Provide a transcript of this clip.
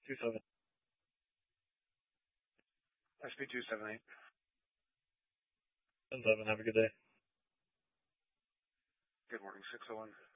27. SP278. 10-7. Have a good day. Good morning, 601.